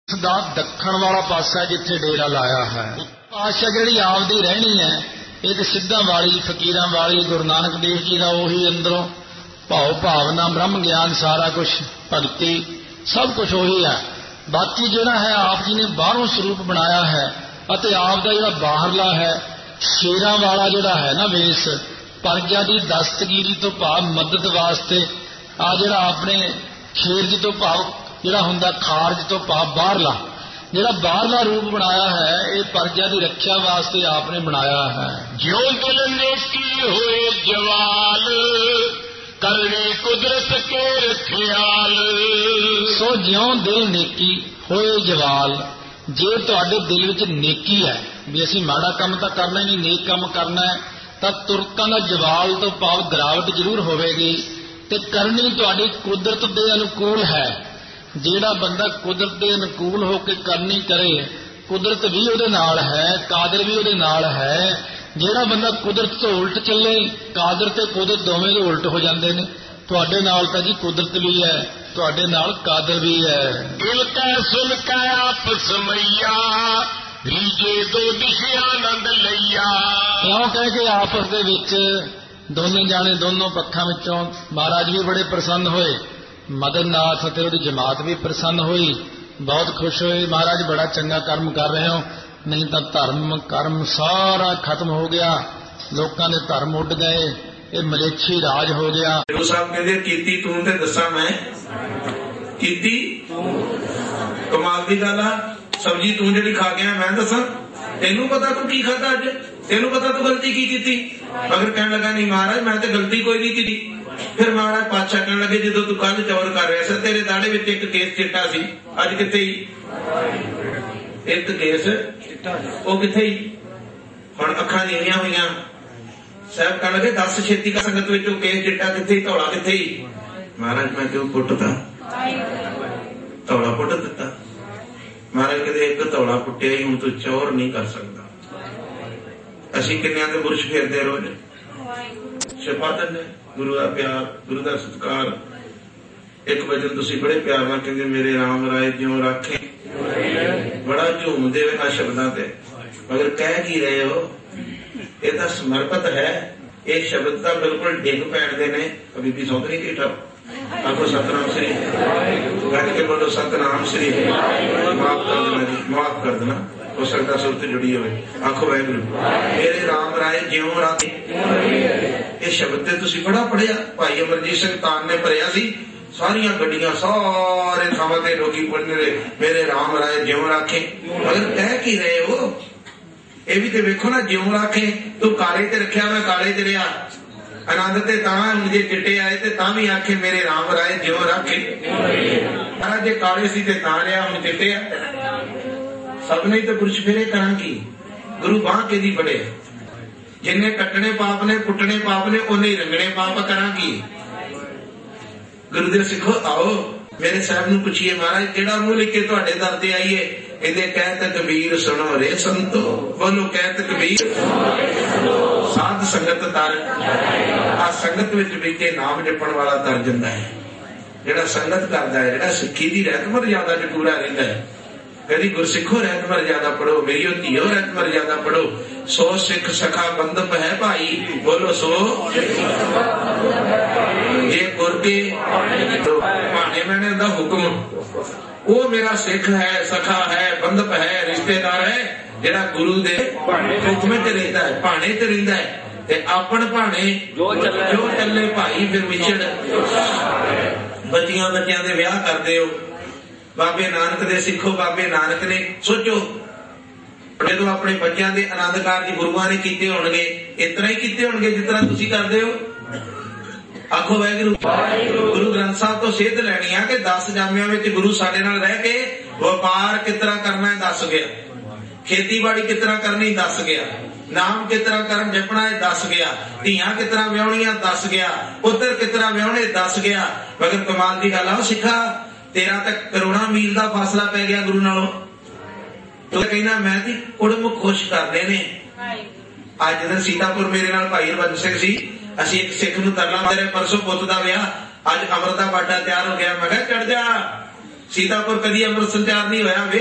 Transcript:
ਦਾ ਦੱਖਣ ਵਾਲਾ ਪਾਸਾ ਜਿੱਥੇ ਡੇਰਾ ਲਾਇਆ ਹੈ, ਪਾਤਸ਼ਾਹ ਜਿਹੜੀ ਆਪਦੀ ਰਹਿਣੀ ਹੈ ਇਹ ਤੇ ਸਿੱਧਾਂ ਵਾਲੀ, ਫਕੀਰਾਂ ਵਾਲੀ, ਗੁਰੂ ਨਾਨਕ ਦੇਵ ਜੀ ਦਾ ਉਹੀ ਅੰਦਰੋਂ ਭਾਵ ਭਾਵਨਾ, ਬ੍ਰਹਮ ਗਿਆਨ, ਸਾਰਾ ਕੁਝ, ਭਗਤੀ, ਸਭ ਕੁਝ ਉਹੀ ਹੈ। ਬਾਕੀ ਜਿਹੜਾ ਹੈ ਆਪ ਜੀ ਨੇ ਬਾਹਰੋਂ ਸਰੂਪ ਬਣਾਇਆ ਹੈ ਅਤੇ ਆਪ ਦਾ ਜਿਹੜਾ ਬਾਹਰਲਾ ਹੈ ਸ਼ੇਰਾਂ ਵਾਲਾ ਜਿਹੜਾ ਹੈ ਨਾ ਵੇਸ, ਪਰਜਾ ਦੀ ਦਸਤਗੀਰੀ ਤੋਂ ਭਾਵ ਮਦਦ ਵਾਸਤੇ ਆ ਜਿਹੜਾ ਆਪਣੇ ਖੇਰਜ ਤੋਂ ਭਾਵ ਜਿਹੜਾ ਹੁੰਦਾ ਖਾਰਜ ਤੋਂ ਭਾਵ ਬਾਹਰਲਾ, ਜਿਹੜਾ ਬਾਹਰਲਾ ਰੂਪ ਬਣਾਇਆ ਹੈ ਇਹ ਪਰਜਾ ਦੀ ਰੱਖਿਆ ਵਾਸਤੇ ਆਪਨੇ ਬਣਾਇਆ ਹੈ। ਜਿਉਂ ਦਿਲ ਨੇਕੀ ਹੋਏ ਜਵਾਲ, ਕਰਨੀ ਕੁਦਰਤ ਕੇ ਰਖਿਆਲ। ਸੋ ਜਿਉਂ ਦਿਲ ਨੇਕੀ ਹੋਏ ਜਵਾਲ, ਜੇ ਤੁਹਾਡੇ ਦਿਲ ਵਿੱਚ ਨੇਕੀ ਹੈ ਵੀ ਅਸੀਂ ਮਾੜਾ ਕੰਮ ਤਾਂ ਕਰਨਾ ਹੀ ਨਹੀਂ, ਨੇਕ ਕੰਮ ਕਰਨਾ ਹੈ, ਤਾਂ ਤੁਰਕਾਂ ਦਾ ਜਵਾਲ ਤੋਂ ਭਾਵ ਗਿਰਾਵਟ ਜ਼ਰੂਰ ਹੋਵੇਗੀ। ਤੇ ਕਰਨੀ ਤੁਹਾਡੀ ਕੁਦਰਤ ਦੇ ਅਨੁਕੂਲ ਹੈ। ਜਿਹੜਾ ਬੰਦਾ ਕੁਦਰਤ ਦੇ ਅਨੁਕੂਲ ਹੋ ਕੇ ਕਰਨੀ ਕਰੇ, ਕੁਦਰਤ ਵੀ ਉਹਦੇ ਨਾਲ ਹੈ, ਕਾਦਰ ਵੀ ਉਹਦੇ ਨਾਲ ਹੈ। ਜਿਹੜਾ ਬੰਦਾ ਕੁਦਰਤ ਤੋਂ ਉਲਟ ਚੱਲੇ, ਕਾਦਰ ਤੇ ਕੁਦਰਤ ਦੋਵੇਂ ਦੇ ਉਲਟ ਹੋ ਜਾਂਦੇ ਨੇ। ਤੁਹਾਡੇ ਨਾਲ ਤਾਂ ਜੀ ਕੁਦਰਤ ਵੀ ਹੈ, ਤੁਹਾਡੇ ਨਾਲ ਕਾਦਰ ਵੀ ਹੈ। ਦਿਲ ਕੈ ਸੁਨ ਕੈ ਆਪਸ ਮਈਆ, ਰੀਜੇ ਦੋ ਦਿਸ਼ਾ ਆਨੰਦ ਲਈਆ। ਕਿਉਂ ਕਹਿ ਕੇ ਆਪਸ ਦੇ ਵਿੱਚ ਦੋਨੇ ਜਾਣੇ ਦੋਨੋਂ ਪੱਖਾਂ ਵਿੱਚੋਂ ਮਹਾਰਾਜ ਵੀ ਬੜੇ ਪ੍ਰਸੰਨ ਹੋਏ, ਮਦਨ ਨਾਥ ਅਤੇ ਉਹਦੀ ਜਮਾਤ ਵੀ ਪ੍ਰਸੰਨ ਹੋਈ, ਬਹੁਤ ਖੁਸ਼ ਹੋਏ। ਮਹਾਰਾਜ ਬੜਾ ਚੰਗਾ ਕਰਮ ਕਰ ਰਹੇ ਹੋ, ਨਹੀਂ ਤਾਂ ਧਰਮ ਕਰਮ ਸਾਰਾ ਖਤਮ ਹੋ ਗਿਆ, ਲੋਕਾਂ ਦੇ ਧਰਮ ਉੱਡ ਗਏ, ਇਹ ਮਲੇਛੀ ਰਾਜ ਹੋ ਗਿਆ। ਗੁਰੂ ਸਾਹਿਬ ਕਹਿੰਦੇ ਕੀਤੀ ਤੂੰ ਤੇ ਦੱਸਾਂ ਮੈਂ, ਕੀਤੀ ਕਮਾਲ ਦੀ ਗੱਲ ਆ। ਸਬਜ਼ੀ ਤੂੰ ਜਿਹੜੀ ਖਾ ਗਿਆ ਮੈਂ ਦੱਸਾਂ, ਤੈਨੂੰ ਪਤਾ ਤੂੰ ਕੀ ਖਾਧਾ ਅੱਜ, ਤੈਨੂੰ ਪਤਾ ਤੂੰ ਗਲਤੀ ਕੀ ਕੀਤੀ। ਮਗਰ ਕਹਿਣ ਲੱਗਾ ਨਹੀਂ ਮਹਾਰਾਜ ਮੈਂ ਤੇ ਗਲਤੀ ਕੋਈ ਨਹੀਂ ਕੀਤੀ। ਫਿਰ ਮਹਾਰਾਜ ਪਾਤਸ਼ਾਹ ਕਹਿਣ ਲੱਗੇ ਜਦੋਂ ਤੂੰ ਕੱਲ ਚੌਰ ਕਰ ਰਿਹਾ ਸੀ ਤੇਰੇ ਦਾੜੇ ਵਿੱਚ ਇੱਕ ਕੇਸ ਚਿੱਟਾ ਸੀ, ਅੱਜ ਕਿੱਥੇ ਹੀ ਇੱਕ ਕੇਸ ਉਹ ਕਿੱਥੇ ਹੀ। ਹੁਣ ਅੱਖਾਂ ਨੀਵੀਆਂ ਹੋਈਆਂ, ਸਾਹਿਬ ਕਹਿਣ ਲੱਗੇ ਦੱਸ ਛੇਤੀ ਕਾ ਸੰਗਤ ਵਿੱਚ ਉਹ ਕੇਸ ਚਿੱਟਾ ਕਿੱਥੇ ਹੀ, ਧੌਲਾ ਕਿੱਥੇ ਹੀ। ਮਹਾਰਾਜ ਮੈਂ ਕਿਉਂ ਪੁੱਟਦਾ, ਧੌਲਾ ਪੁੱਟ ਦਿੱਤਾ। ਮਹਾਰਾਜ ਕਹਿੰਦੇ ਇੱਕ ਧੌਲਾ ਪੁੱਟਿਆ ਹੀ ਹੁਣ ਤੂੰ ਚੌਰ ਨਹੀਂ ਕਰ ਸਕਦਾ। ਅਸੀਂ ਕਿੰਨਿਆਂ ਦੇ ਬੁਰਸ਼ ਫੇਰਦੇ ਰੋਜ਼, ਛਪਾ ਦਿੰਦੇ ਗੁਰੂ ਦਾ ਪਿਆਰ, ਗੁਰੂ ਦਾ ਸਤਿਕਾਰ। ਇੱਕ ਵਜਨ ਤੁਸੀਂ ਬੜੇ ਪਿਆਰ ਨਾਲ ਕਹਿੰਦੇ ਮੇਰੇ ਰਾਮ ਰਾਏ ਜਿਉਂ ਰਾਖੇ, ਬੜਾ ਝੂਮਦੇ ਹੋਏ ਨਾ ਸ਼ਬਦਾਂ ਤੇ, ਮਗਰ ਕਹਿ ਕੀ ਰਹੇ ਹੋ। ਇਹ ਤਾਂ ਸਮਰਪਿਤ ਹੈ, ਇਹ ਸ਼ਬਦ ਤਾਂ ਬਿਲਕੁਲ ਡਿੱਗ ਪੈਣਦੇ ਨੇ। ਬੀਬੀ ਸੌਂਦਰੀ ਕੀ ਠਾ ਆਖੋ ਸਤਨਾਮ ਸ੍ਰੀ, ਗੱਜ ਕੇ ਬੋਲੋ ਸਤਨਾਮ ਸ੍ਰੀ। ਮਾਫ ਕਰ ਦੇਣਾ ਜੀ, ਮਾਫ ਕਰ ਦੇਣਾ, ਹੋ ਸਕਦਾ ਸੁਰਤ ਜੁੜੀ ਹੋਵੇ। ਆਖੋ ਵਾਹਿਗੁਰੂ ਮੇਰੇ ਰਾਮ ਰਾਏ ਜਿਉਂ ਰਾਖੇ। ਇਹ ਸ਼ਬਦ ਤੇ ਤੁਸੀਂ ਬੜਾ ਪੜਿਆ, ਭਾਈ ਅਮਰਜੀਤ ਸਿੰਘ ਤਾਨ ਨੇ ਭਰਿਆ ਸੀ, ਸਾਰੀਆਂ ਗੱਡੀਆਂ ਸਾਰੇ ਥਾਵਾਂ ਤੇ ਲੋਕੀ ਪੜ੍ਹਨੇ ਰਹੇ ਮੇਰੇ ਰਾਮ ਰਾਏ ਜਿਉਂ ਰਾਖੇ। ਮਗਰ ਕਹਿ ਕੀ ਰਹੇ ਹੋ, ਇਹ ਵੀ ਤੇ ਵੇਖੋ ਨਾ, ਜਿਉਂ ਰਾਖੇ ਤੂੰ ਕਾਲੇ ਤੇ ਰੱਖਿਆ ਮੈਂ ਕਾਲੇ ਤੇ ਰਿਹਾ, ਆਨੰਦ ਤੇ ਤਾਂ ਜੇ ਚਿੱਟੇ ਆਏ ਤੇ ਤਾਂ ਵੀ ਆਖੇ ਮੇਰੇ ਰਾਮ ਰਾਏ ਜਿਉਂ ਰਾਖੇ। ਮਹਾਰਾਜ ਜੇ ਕਾਲੇ ਸੀ ਤੇ ਤਾਂ ਰਿਹਾ, ਹੁਣ ਚਿੱਟੇ ਆ। ਸਭ ਨੇ ਤੇ ਬੁਰਸ਼ ਫੇਰੇ ਕਰਾਂਗੀ। ਗੁਰੂ ਬਾਂਹ ਕਿਹਦੀ ਬੜੇ, ਜਿੰਨੇ ਕੱਟਣੇ ਪਾਪ ਨੇ, ਕੁੱਟਣੇ ਪਾਪ ਨੇ, ਉਹਨੇ ਹੀ ਰੰਗਣੇ ਪਾਪ ਕਰਾਂਗੀ। ਗੁਰੂ ਦੇ ਸਿੱਖੋ ਆਓ ਮੇਰੇ ਸਾਹਿਬ ਨੂੰ ਪੁੱਛੀਏ ਮਹਾਰਾਜ ਕਿਹੜਾ ਮੂੰਹ ਲੈ ਕੇ ਤੁਹਾਡੇ ਦਰ ਤੇ ਆਈਏ। ਇਹਦੇ ਕਹਿਤ ਕਬੀਰ ਸੁਣੋ ਰੇ ਸੰਤੋ, ਬੋਲੋ ਕਹਿਤ ਕਬੀਰ ਸਾਧ ਸੰਗਤ ਤਰ। ਆ ਸੰਗਤ ਵਿੱਚ ਵੀ ਕੇ ਨਾਮ ਜਪਣ ਵਾਲਾ ਤਰ ਜਾਂਦਾ ਹੈ। ਜਿਹੜਾ ਸੰਗਤ ਕਰਦਾ ਹੈ, ਜਿਹੜਾ ਸਿੱਖੀ ਦੀ ਰਹਿਤ ਮਰਜ਼ਾਦਾ ਚ ਪੂਰਾ ਰਹਿੰਦਾ ਹੈ। ਕਦੀ ਗੁਰਸਿੱਖੋ ਰਹਿਤ ਮਰਜ਼ਾਦਾ ਪੜੋ, ਮੇਰੀ ਉਹ ਧੀਓ ਰਹਿਤ ਮਰਜ਼ਾਦਾ ਪੜੋ। ਸੋ ਸਿੱਖ ਸਖਾ ਬੰਦਪ ਹੈ ਭਾਈ, ਬੋਲੋ ਸੋ ਜੇ ਗੁਰ ਕੇ ਭਾਣੇ ਮੈਨੇ ਦਾ ਹੁਕਮ, ਉਹ ਮੇਰਾ ਸਿੱਖ ਹੈ, ਸਖਾ ਹੈ, ਬੰਦਪ ਹੈ, ਰਿਸ਼ਤੇਦਾਰ ਹੈ, ਜਿਹੜਾ ਗੁਰੂ ਦੇ ਹੁਕਮ ਤੇ ਰਹਿੰਦਾ ਹੈ, ਭਾਣੇ ਤੇ ਰਹਿੰਦਾ ਹੈ। ਤੇ ਆਪਣ ਭਾਣੇ ਜੋ ਚੱਲੇ ਭਾਈ ਫਿਰ ਵਿਛੜ। ਬੱਚੀਆਂ ਬੱਚਿਆਂ ਦੇ ਵਿਆਹ ਕਰਦੇ ਹੋ, ਬਾਬੇ ਨਾਨਕ ਦੇ ਸਿੱਖੋ, ਬਾਬੇ ਨਾਨਕ ਨੇ ਸੋਚੋ ਜਦੋਂ ਆਪਣੇ ਬੱਚਿਆਂ ਦੇ ਆਨੰਦ ਕਾਰਜ ਗੁਰੂਆਂ ਨੇ ਕੀਤੇ ਹੋਣਗੇ, ਇਸ ਤਰ੍ਹਾਂ ਹੀ ਕੀਤੇ ਹੋਣਗੇ ਜਿਸ ਤਰ੍ਹਾਂ ਤੁਸੀਂ ਕਰਦੇ ਹੋ। ਆਖੋ ਵਾਹਿਗੁਰੂ। ਗੁਰੂ ਗ੍ਰੰਥ ਸਾਹਿਬ ਤੋਂ ਸੇਧ ਲੈਣੀ ਆ ਕਿ 10 ਜਾਮਿਆਂ ਵਿੱਚ ਗੁਰੂ ਸਾਡੇ ਨਾਲ ਰਹਿ ਕੇ ਵਪਾਰ ਕਿਸ ਤਰ੍ਹਾਂ ਕਰਨਾ ਦੱਸ ਗਿਆ, ਖੇਤੀਬਾੜੀ ਕਿਸ ਤਰ੍ਹਾਂ ਕਰਨੀ ਦੱਸ ਗਿਆ, ਨਾਮ ਕਿਸ ਤਰ੍ਹਾਂ ਕਰਨ ਜਪਣਾ ਇਹ ਦੱਸ ਗਿਆ, ਧੀਆਂ ਕਿਸ ਤਰ੍ਹਾਂ ਵਿਆਹੁਣੀਆਂ ਦੱਸ ਗਿਆ, ਪੁੱਤਰ ਕਿਸ ਤਰ੍ਹਾਂ ਵਿਆਹੁਣੇ ਦੱਸ ਗਿਆ। ਮਗਰ ਕਮਾਲ ਦੀ ਗੱਲ ਆ ਸਿੱਖਾ, ਤੇਰਾ ਤਾਂ ਕਰੋੜਾਂ ਮੀਲ ਦਾ ਫਾਸਲਾ ਪੈ ਗਿਆ ਗੁਰੂ ਨਾਲੋਂ। ਤੂੰ ਕਹਿੰਦਾ ਮੈਂ ਦੀ ਕੁੜਮ ਖੁਸ਼ ਕਰਦੇ ਨੇ। ਅੱਜ ਦਿਨ ਸੀਤਾਪੁਰ ਮੇਰੇ ਨਾਲ ਭਾਈ ਹਰਬੰਸ ਸਿੰਘ ਸੀ, ਅਸੀਂ ਇੱਕ ਸਿੱਖ ਨੂੰ ਤਰਲਾ ਮਾਰਿਆ, ਪਰਸੋਂ ਪੁੱਤ ਦਾ ਵਿਆਹ, ਅੱਜ ਅੰਮ੍ਰਿਤ ਦਾ ਬਾਟਾ ਤਿਆਰ ਹੋ ਗਿਆ। ਮੈਂ ਕਿਹਾ ਚੜ ਜਾ, ਸੀਤਾਪੁਰ ਕਦੀ ਅੰਮ੍ਰਿਤ ਸੰਚਾਰ ਨਹੀਂ ਹੋਇਆ।